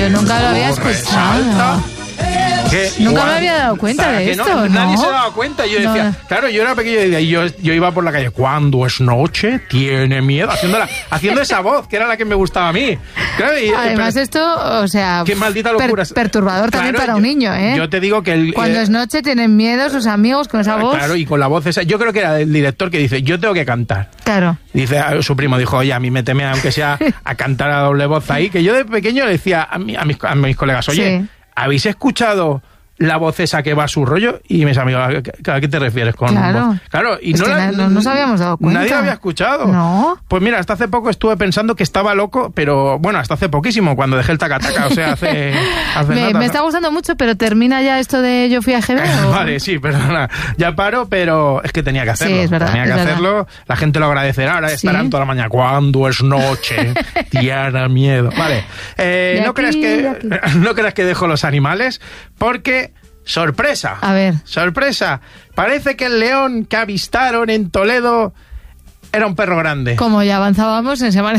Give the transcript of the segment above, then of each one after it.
Yo nunca lo había escuchado. Nunca me había dado cuenta de esto, ¿no? Nadie se daba cuenta. Yo decía, claro, yo era pequeño y yo iba por la calle, cuando es noche, tiene miedo, haciendo esa voz, que era la que me gustaba a mí. Claro, además esto, o sea, qué maldita locura. Perturbador también para un niño, ¿eh? Yo te digo que cuando es noche tienen miedo sus amigos con esa voz. Claro, y con la voz esa. Yo creo que era el director que dice, yo tengo que cantar. Claro. Dice, su primo dijo, oye, a mí méteme, aunque sea a cantar a doble voz ahí, que yo de pequeño le decía a mis colegas, oye, sí, ¿habéis escuchado la voz esa que va a su rollo? Y mis amigos, ¿a qué te refieres con voz? Claro, y no nos habíamos dado cuenta. Nadie había escuchado. No. Pues mira, hasta hace poco estuve pensando que estaba loco, pero bueno, hasta hace poquísimo, cuando dejé el taca-taca, o sea, hace nada. Me está gustando mucho, pero termina ya esto de Yo fui a GB. Vale, sí, perdona, ya paro, pero es que tenía que hacerlo. Sí, es verdad. Tenía que hacerlo, la gente lo agradecerá, ahora estarán toda la mañana, cuando es noche, Tiana miedo. Vale, no creas que dejo los animales, porque... ¡sorpresa! A ver. ¡Sorpresa! Parece que el león que avistaron en Toledo era un perro grande. Como ya avanzábamos en semana.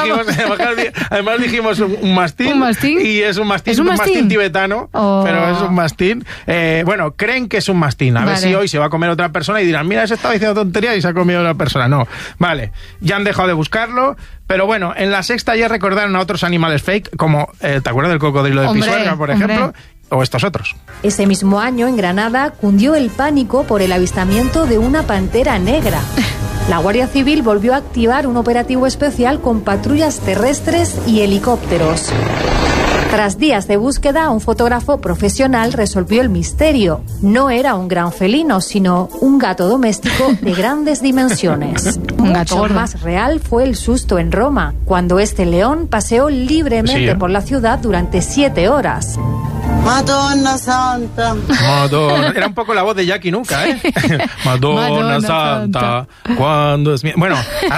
Además dijimos un mastín. ¿Un mastín? Y es un mastín tibetano, pero es un mastín. Bueno, creen que es un mastín. A ver si hoy se va a comer otra persona y dirán, mira, ese estaba diciendo tonterías y se ha comido una persona. No. Vale, ya han dejado de buscarlo. Pero bueno, en La Sexta ya recordaron a otros animales fake, como, ¿te acuerdas del cocodrilo de Pisuerga, por ejemplo? O estos otros. Ese mismo año, en Granada, cundió el pánico por el avistamiento de una pantera negra. La Guardia Civil volvió a activar un operativo especial con patrullas terrestres y helicópteros. Tras días de búsqueda, un fotógrafo profesional resolvió el misterio. No era un gran felino, sino un gato doméstico de grandes dimensiones. Mucho más real fue el susto en Roma, cuando este león paseó libremente por la ciudad durante 7 horas. Madonna Santa. Madonna. Era un poco la voz de Jackie Nuca, ¿eh? Madonna Santa. Cuando es bueno,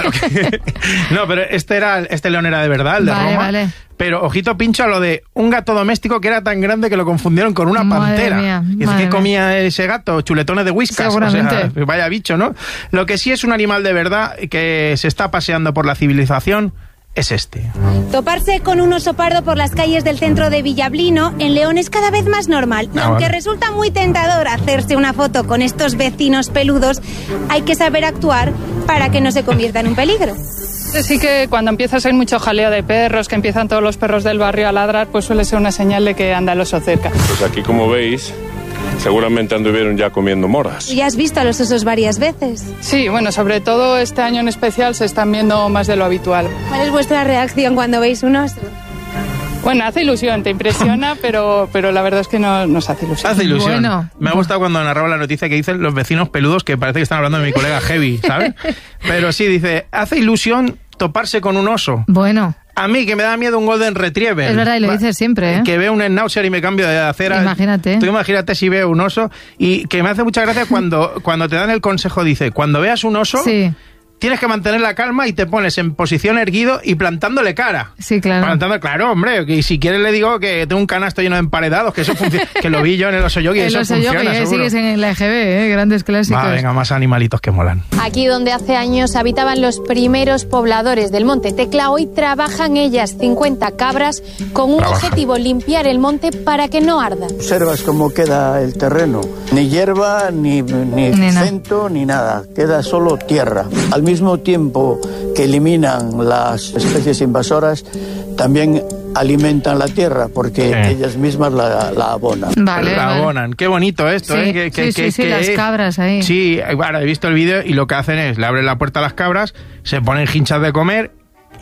no, pero este león era de verdad, el de Roma. Vale. Pero ojito pincho a lo de un gato doméstico que era tan grande que lo confundieron con una pantera. Mía, y dice que comía ese gato, chuletones de Whiskas. Seguramente. O sea, vaya bicho, ¿no? Lo que sí es un animal de verdad que se está paseando por la civilización es este. Toparse con un oso pardo por las calles del centro de Villablino en León es cada vez más normal. Y aunque resulta muy tentador hacerse una foto con estos vecinos peludos, hay que saber actuar para que no se convierta en un peligro. Sí que cuando empieza a ser mucho jaleo de perros, que empiezan todos los perros del barrio a ladrar, pues suele ser una señal de que anda el oso cerca. Pues aquí, como veis, seguramente anduvieron ya comiendo moras. ¿Y has visto a los osos varias veces? Sí, bueno, sobre todo este año en especial se están viendo más de lo habitual. ¿Cuál es vuestra reacción cuando veis un oso? Bueno, hace ilusión, te impresiona, pero la verdad es que no nos hace ilusión. Hace ilusión. Bueno. Me ha gustado cuando narraba la noticia que dicen los vecinos peludos, que parece que están hablando de mi colega Heavy, ¿sabes? Pero sí, dice, hace ilusión toparse con un oso. Bueno. A mí, que me da miedo un Golden Retriever. Es verdad, y lo dices siempre, ¿eh? Que veo un Schnauzer y me cambio de acera. Imagínate. Tú imagínate si veo un oso. Y que me hace mucha gracia cuando te dan el consejo, dice, cuando veas un oso... Sí. Tienes que mantener la calma y te pones en posición erguido y plantándole cara. Sí, claro. Claro, hombre. Y si quieres le digo que tengo un canasto lleno de emparedados, que eso funciona. Que lo vi yo en el Oso Yogi, eso funciona, El Oso Yogi, sigues en la EGB, grandes clásicos. Venga, más animalitos que molan. Aquí donde hace años habitaban los primeros pobladores del Monte Tecla, hoy trabajan ellas, 50 cabras, con un objetivo, limpiar el monte para que no arda. Observas cómo queda el terreno. Ni hierba, ni cemento, ni nada. Queda solo tierra. Al mismo tiempo que eliminan las especies invasoras, también alimentan la tierra porque ellas mismas la abonan. La abonan. Qué bonito esto, sí, ¿eh? Sí, las cabras ahí. Sí, ahora he visto el vídeo y lo que hacen es, le abren la puerta a las cabras, se ponen hinchas de comer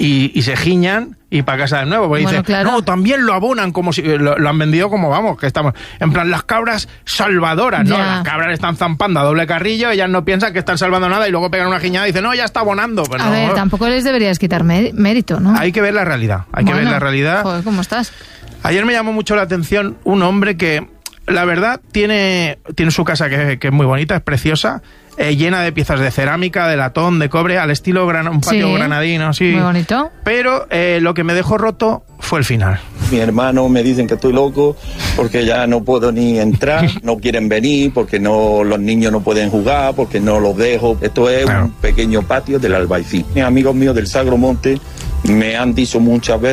y se giñan y para casa de nuevo. Porque dicen, claro. No, también lo abonan como si lo han vendido como vamos, que estamos en plan las cabras salvadoras, ¿no? Las cabras están zampando a doble carrillo, ellas no piensan que están salvando nada y luego pegan una giñada y dicen, no, ya está abonando. Pero a ver, tampoco les deberías quitar mérito, ¿no? Hay que ver la realidad, que ver la realidad. Joder, ¿cómo estás? Ayer me llamó mucho la atención un hombre que, la verdad, tiene su casa que es muy bonita, es preciosa, llena de piezas de cerámica, de latón, de cobre, al estilo un patio granadino, sí. Muy bonito. Pero lo que me dejó roto fue el final. Mi hermano me dicen que estoy loco porque ya no puedo ni entrar, no quieren venir porque los niños no pueden jugar, porque no los dejo. Esto es un pequeño patio del Albaicín. Mis amigos míos del Sagromonte me han dicho muchas veces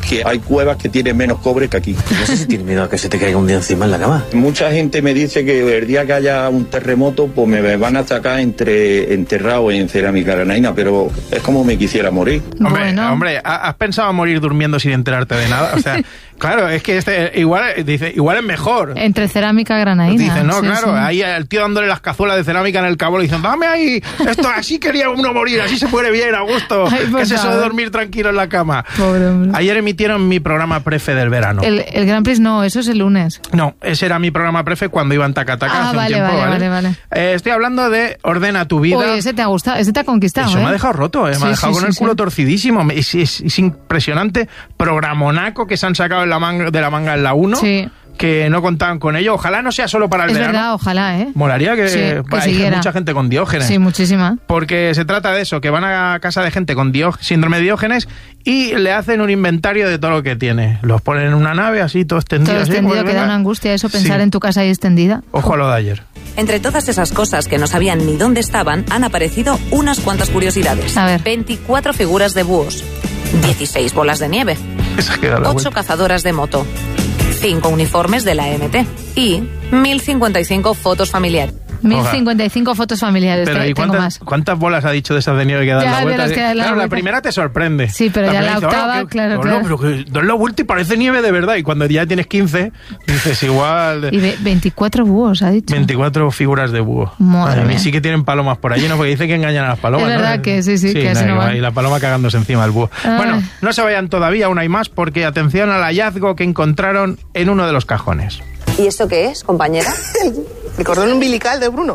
que hay cuevas que tienen menos cobre que aquí. No sé si tienes miedo a que se te caiga un día encima en la cama. Mucha gente me dice que el día que haya un terremoto, pues me van a sacar enterrado en cerámica granaína, pero es como me quisiera morir. Hombre, ¿has pensado morir durmiendo sin enterarte de nada? O sea, claro, es que igual es mejor. Entre cerámica granaína. Dice, no, sí, claro, sí. Ahí el tío dándole las cazuelas de cerámica en el cabo, le dicen, dame ahí, esto así quería uno morir, así se muere bien, a gusto. Ay, ¿qué es eso de dormir tranquilo en la cama? Pobre hombre. Ayer emitieron mi programa prefe del verano. El Grand Prix no, eso es el lunes. No, ese era mi programa prefe cuando iba en Taca-Taca hace un tiempo, ¿vale? Estoy hablando de Ordena tu vida. Oye, ese te ha gustado, ese te ha conquistado. Eso me ha dejado roto, me ha dejado con el culo torcidísimo. Es impresionante. Programonaco que se han sacado de la manga en la 1. Sí. Que no contaban con ello. Ojalá no sea solo para el verano. Es verdad, ojalá, Molaría que hay mucha gente con Diógenes. Sí, muchísima. Porque se trata de eso, que van a casa de gente con síndrome de Diógenes y le hacen un inventario de todo lo que tiene. Los ponen en una nave así, todo extendido. Todo extendido, que da una angustia eso, pensar en tu casa ahí extendida. Ojo a lo de ayer. Entre todas esas cosas que no sabían ni dónde estaban, han aparecido unas cuantas curiosidades. A ver. 24 figuras de búhos, 16 bolas de nieve, 8 cazadoras de moto, 5 uniformes de la MT y 1055 fotos familiares. 1055 fotos familiares. Pero ¿y cuántas bolas ha dicho de esas de nieve que dan la vuelta? Claro, la primera te sorprende. Sí, pero ya la octava, claro. No, pero que das la vuelta y parece nieve de verdad. Y cuando ya tienes 15, dices igual... Y 24 búhos, ha dicho. 24 figuras de búho. Madre mía. Sí que tienen palomas por allí, ¿no? Porque dice que engañan a las palomas. Es verdad, ¿no? Que sí, que así no van. Y la paloma cagándose encima del búho. Bueno, no se vayan todavía, aún hay más, porque atención al hallazgo que encontraron en uno de los cajones. ¿Y eso qué es, compañera? El cordón umbilical de Bruno.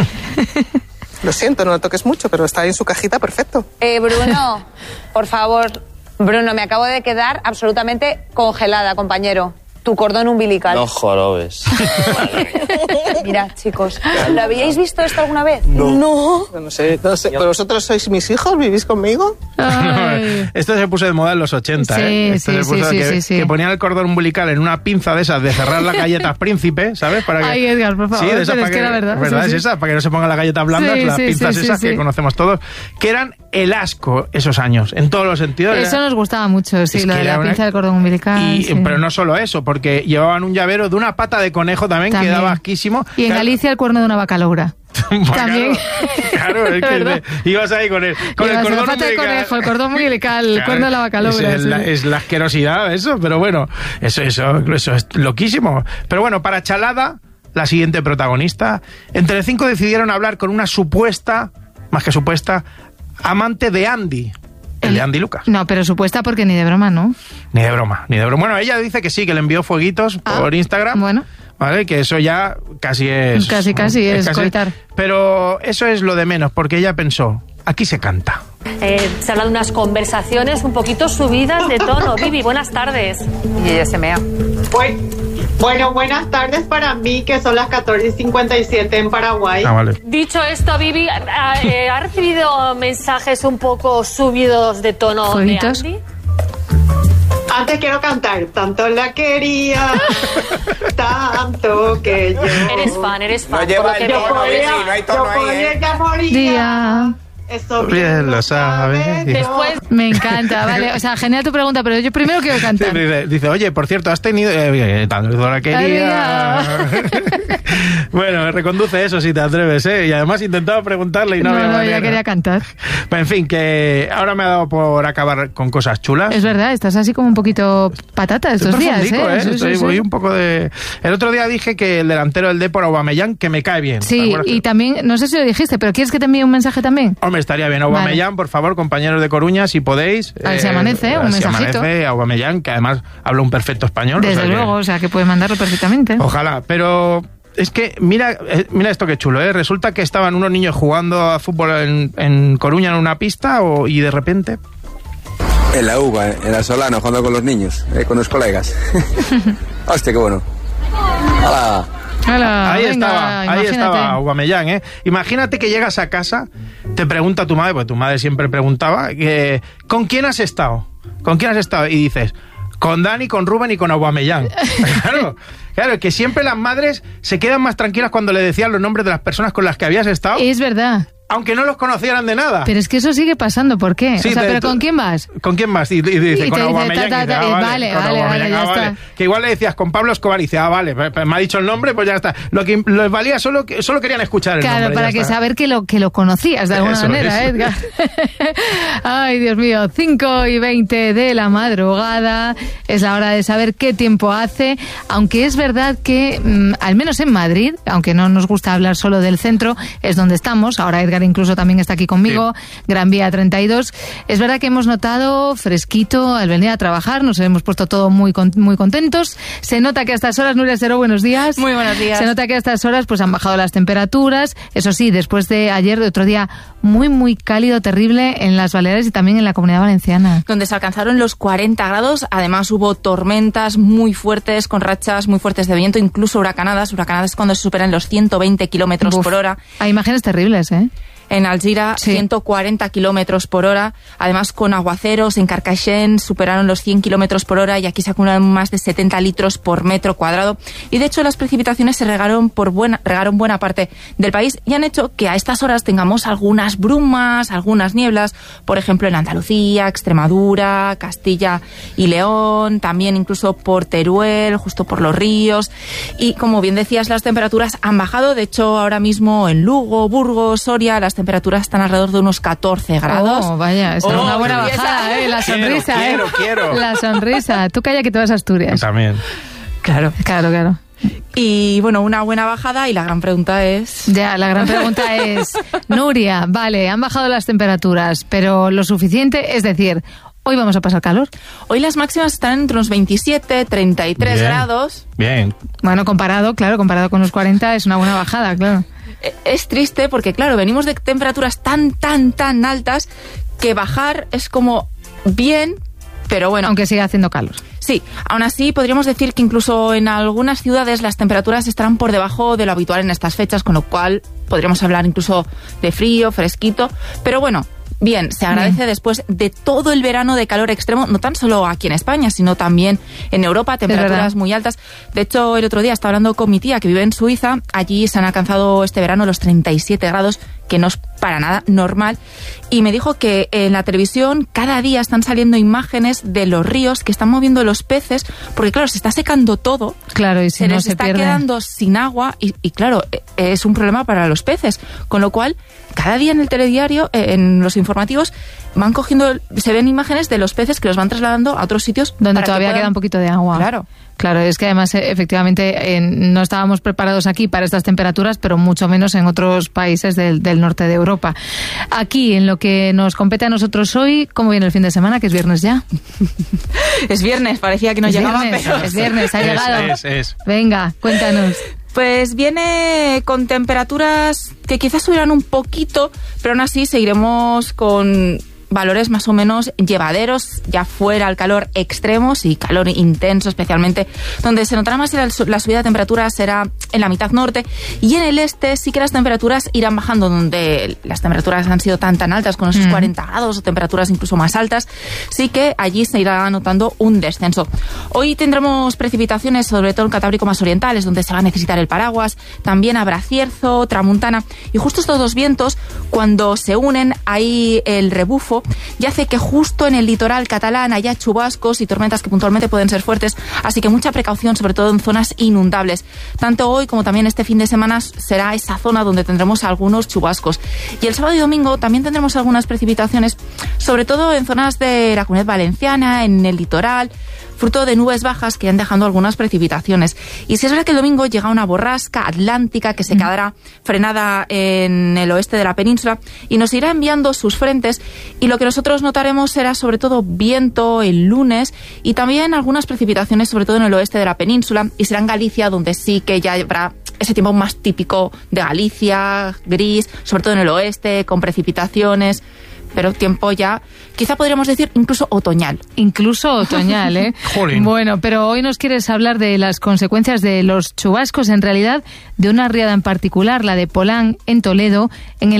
Lo siento, no lo toques mucho, pero está ahí en su cajita perfecto. Bruno, por favor. Bruno, me acabo de quedar absolutamente congelada, compañero. Tu cordón umbilical. No jorobes. Mirad, chicos, ¿lo habíais visto esto alguna vez? No sé. ¿Pero vosotros sois mis hijos? ¿Vivís conmigo? Esto se puso de moda en los 80, Sí. Que ponían el cordón umbilical en una pinza de esas de cerrar las galletas Príncipe, ¿sabes? Para que... Ay, Edgar, por favor. Sí, de esas pero es que era verdad. ¿Verdad? Es esa, para que no se pongan las galletas blandas, las pinzas esas que conocemos todos, que eran el asco esos años, en todos los sentidos. Eso nos gustaba mucho, sí, lo de la pinza del cordón umbilical. Pero no solo eso, porque llevaban un llavero de una pata de conejo también. Que daba asquísimo. Y en Galicia el cuerno de una vaca loura. También. Claro, es que ibas ahí con el cordón la pata de conejo, el cordón umbilical, el cuerno de la vaca loura. Es la asquerosidad eso, pero bueno, eso es loquísimo. Pero bueno, para Chalada, la siguiente protagonista, entre 5 decidieron hablar con una supuesta, más que supuesta, amante de Andy. El de Andy Lucas. No, pero supuesta porque ni de broma, ¿no? Ni de broma. Bueno, ella dice que sí, que le envió fueguitos por Instagram. Bueno. Vale, que eso ya casi es... Casi es coitar. Pero eso es lo de menos, porque ella pensó, aquí se canta. Se habla de unas conversaciones un poquito subidas de tono. Vivi, buenas tardes. Y ella se mea. Bueno, buenas tardes para mí, que son las 14:57 en Paraguay. Vale. Dicho esto, Vivi, ¿ha recibido mensajes un poco subidos de tono de Andy? Antes quiero cantar. Tanto la quería, tanto que yo... Eres fan. No lleva el tono, no hay tono ahí, ella moría. Eso bien lo sabe. Después me encanta, vale. O sea, genial tu pregunta, pero yo primero quiero cantar. Sí, dice, oye, por cierto, has tenido... tanto la quería. Bueno, reconduce eso si te atreves, ¿eh? Y además he intentado preguntarle y no había manera. Ya quería cantar. En fin, que ahora me ha dado por acabar con cosas chulas. Es verdad, estás así como un poquito patata estos días, ¿eh? Voy un poco de... El otro día dije que el delantero del Depor, Aubameyang, que me cae bien. Sí, y también, no sé si lo dijiste, pero ¿quieres que te envíe un mensaje también? Hombre, estaría bien. Aubameyang, por favor, compañeros de Coruña, si podéis. A ver si amanece, un mensajito. Amanece, Aubameyang, que además habla un perfecto español. Desde luego, o sea, que puede mandarlo perfectamente. Ojalá, pero... Es que, mira esto que chulo, ¿eh? Resulta que estaban unos niños jugando a fútbol en Coruña en una pista y de repente... En la UBA, en la Solana, jugando con los niños, con los colegas. Hostia, qué bueno. ¡Hala! Ahí estaba Aubameyang, ¿eh? Imagínate que llegas a casa, te pregunta tu madre, porque tu madre siempre preguntaba, ¿con quién has estado? ¿Con quién has estado? Y dices, con Dani, con Rubén y con Aubameyang. Claro, que siempre las madres se quedan más tranquilas cuando le decían los nombres de las personas con las que habías estado. Es verdad. aunque no los conocieran de nada. Pero es que eso sigue pasando, ¿por qué? Sí, ¿pero con quién vas? ¿Con quién vas? Y dice, con Aubameyang. Vale, ya está. Que igual le decías con Pablo Escobar y dice, vale, me ha dicho el nombre, pues ya está. Lo que les valía solo querían escuchar el nombre. Claro, para que saber que lo conocías de alguna manera, Edgar. Ay, Dios mío, 5:20 de la madrugada. Es la hora de saber qué tiempo hace, aunque es verdad que, al menos en Madrid, aunque no nos gusta hablar solo del centro, es donde estamos. Ahora Edgar incluso también está aquí conmigo, sí. Gran Vía 32. Es verdad que hemos notado fresquito al venir a trabajar, nos hemos puesto todos muy contentos. Se nota que a estas horas, Nuria Seró, buenos días. Muy buenos días. Se nota que a estas horas pues han bajado las temperaturas. Eso sí, después de ayer, de otro día muy cálido, terrible en las Baleares y también en la Comunidad Valenciana. Donde se alcanzaron los 40 grados. Además hubo tormentas muy fuertes, con rachas muy fuertes de viento, incluso huracanadas. Huracanadas cuando se superan los 120 kilómetros por hora. Hay imágenes terribles, ¿eh? En Algira, sí. 140 kilómetros por hora, además con aguaceros. En Carcaixent superaron los 100 kilómetros por hora y aquí se acumulan más de 70 litros por metro cuadrado. Y de hecho las precipitaciones se regaron buena parte del país y han hecho que a estas horas tengamos algunas brumas, algunas nieblas, por ejemplo en Andalucía, Extremadura, Castilla y León, también incluso por Teruel, justo por los ríos. Y como bien decías, las temperaturas han bajado. De hecho, ahora mismo en Lugo, Burgos, Soria, las temperaturas están alrededor de unos 14 grados. Oh, vaya, es una buena bajada, la sonrisa, quiero. La sonrisa. Tú calla que te vas a Asturias. También. Claro. Y bueno, una buena bajada y la gran pregunta es... Ya, la gran pregunta es, Nuria, vale, han bajado las temperaturas, pero lo suficiente, es decir... ¿Hoy vamos a pasar calor? Hoy las máximas están entre unos 27, 33 grados. Bien. Bueno, comparado con los 40 es una buena bajada, claro. Es triste porque, claro, venimos de temperaturas tan altas que bajar es como bien, pero bueno. Aunque siga haciendo calor. Sí, aún así podríamos decir que incluso en algunas ciudades las temperaturas estarán por debajo de lo habitual en estas fechas, con lo cual podríamos hablar incluso de frío, fresquito, pero bueno. Bien, se agradece después de todo el verano de calor extremo, no tan solo aquí en España, sino también en Europa, temperaturas muy altas. De hecho, el otro día estaba hablando con mi tía que vive en Suiza, allí se han alcanzado este verano los 37 grados, que no es para nada normal, y me dijo que en la televisión cada día están saliendo imágenes de los ríos que están moviendo los peces, porque claro, se está secando todo, claro, y si no les está quedando sin agua, y claro, es un problema para los peces, con lo cual cada día en el telediario, en los informativos, van cogiendo, se ven imágenes de los peces que los van trasladando a otros sitios donde todavía queda un poquito de agua. Claro, es que además efectivamente no estábamos preparados aquí para estas temperaturas, pero mucho menos en otros países del norte de Europa. Aquí, en lo que nos compete a nosotros hoy, ¿cómo viene el fin de semana? Que es viernes ya. Es viernes, parecía que no llegaba, pero... Es viernes, ha llegado. Es. Venga, cuéntanos. Pues viene con temperaturas que quizás subirán un poquito, pero aún así seguiremos con valores más o menos llevaderos, ya fuera el calor extremos y calor intenso especialmente. Donde se notará más la subida de temperaturas será en la mitad norte, y en el este sí que las temperaturas irán bajando, donde las temperaturas han sido tan altas, con esos 40 grados o temperaturas incluso más altas, sí que allí se irá notando un descenso. Hoy tendremos precipitaciones, sobre todo en Cantábrico más orientales, donde se va a necesitar el paraguas. También habrá cierzo, tramuntana, y justo estos dos vientos, cuando se unen, hay el rebufo y hace que justo en el litoral catalán haya chubascos y tormentas que puntualmente pueden ser fuertes, así que mucha precaución, sobre todo en zonas inundables. Tanto hoy como también este fin de semana será esa zona donde tendremos algunos chubascos. Y el sábado y domingo también tendremos algunas precipitaciones, sobre todo en zonas de la Comunidad Valenciana, en el litoral, fruto de nubes bajas que irán dejando algunas precipitaciones. Y si es verdad que el domingo llega una borrasca atlántica que se quedará frenada en el oeste de la península y nos irá enviando sus frentes, y lo que nosotros notaremos será sobre todo viento el lunes y también algunas precipitaciones sobre todo en el oeste de la península, y será en Galicia donde sí que ya habrá ese tiempo más típico de Galicia, gris, sobre todo en el oeste, con precipitaciones, pero tiempo ya, quizá podríamos decir, incluso otoñal. Incluso otoñal, ¿eh? Jolín. Bueno, pero hoy nos quieres hablar de las consecuencias de los chubascos, en realidad de una riada en particular, la de Polán, en Toledo, en el año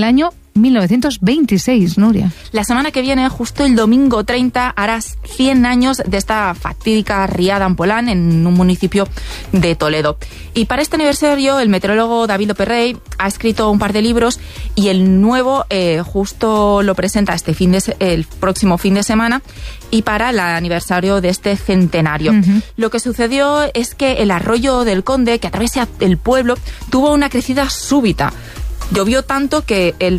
1926, Nuria. La semana que viene, justo el domingo 30, harás 100 años de esta fatídica riada en Polán, en un municipio de Toledo. Y para este aniversario, el meteorólogo David López Rey ha escrito un par de libros y el nuevo justo lo presenta el próximo fin de semana y para el aniversario de este centenario. Lo que sucedió es que el arroyo del Conde, que atraviesa el pueblo, tuvo una crecida súbita. Llovió tanto que el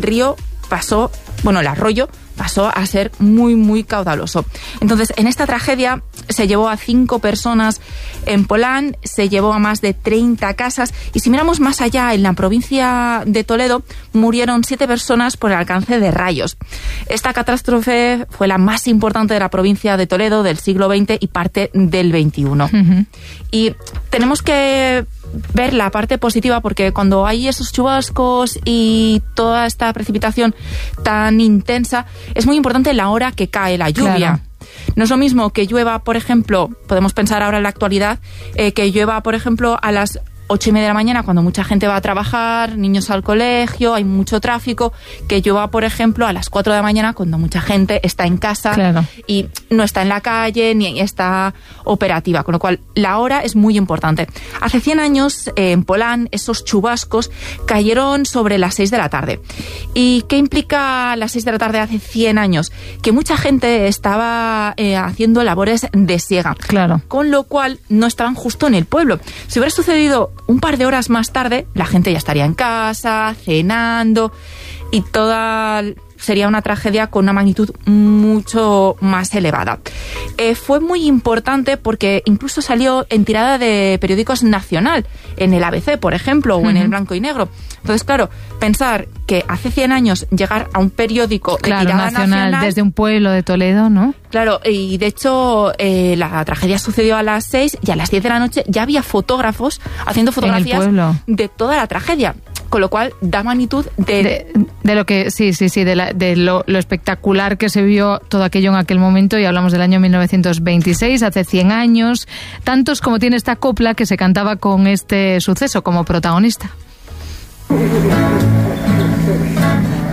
arroyo pasó a ser muy, muy caudaloso. Entonces, en esta tragedia se llevó a 5 personas en Polán, se llevó a más de 30 casas, y si miramos más allá, en la provincia de Toledo, murieron 7 personas por el alcance de rayos. Esta catástrofe fue la más importante de la provincia de Toledo del siglo XX y parte del XXI. Y tenemos que ver la parte positiva, porque cuando hay esos chubascos y toda esta precipitación tan intensa, es muy importante la hora que cae la lluvia. Claro. No es lo mismo que llueva, por ejemplo, podemos pensar ahora en la actualidad, que llueva, por ejemplo, a las 8:30 de la mañana, cuando mucha gente va a trabajar, niños al colegio, hay mucho tráfico, que llueva, por ejemplo, a las 4 de la mañana, cuando mucha gente está en casa. Claro. Y no está en la calle ni está operativa, con lo cual la hora es muy importante. Hace 100 años, en Polán, esos chubascos cayeron sobre las 6 de la tarde. ¿Y qué implica las 6 de la tarde hace 100 años? Que mucha gente estaba haciendo labores de siega. Claro. Con lo cual no estaban justo en el pueblo. Si hubiera sucedido un par de horas más tarde, la gente ya estaría en casa, cenando, y sería una tragedia con una magnitud mucho más elevada. Fue muy importante porque incluso salió en tirada de periódicos nacional, en el ABC, por ejemplo, o en el Blanco y Negro. Entonces, claro, pensar que hace 100 años llegar a un periódico de tirada nacional desde un pueblo de Toledo, ¿no? Claro, y de hecho la tragedia sucedió a las 6 y a las 10 de la noche ya había fotógrafos haciendo fotografías de toda la tragedia. Con lo cual da magnitud de lo que de lo espectacular que se vio todo aquello en aquel momento. Y hablamos del año 1926, hace 100 años, tantos como tiene esta copla que se cantaba con este suceso como protagonista.